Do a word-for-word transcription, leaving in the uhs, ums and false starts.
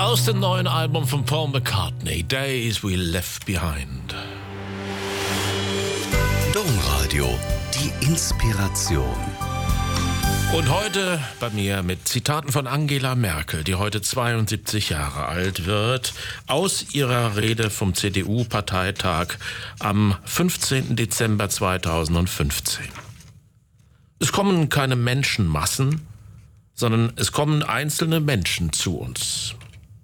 Aus dem neuen Album von Paul McCartney, Days We Left Behind. Domradio, die Inspiration. Und heute bei mir mit Zitaten von Angela Merkel, die heute zweiundsiebzig Jahre alt wird, aus ihrer Rede vom C D U-Parteitag am fünfzehnten Dezember zweitausendfünfzehn. Es kommen keine Menschenmassen, sondern es kommen einzelne Menschen zu uns.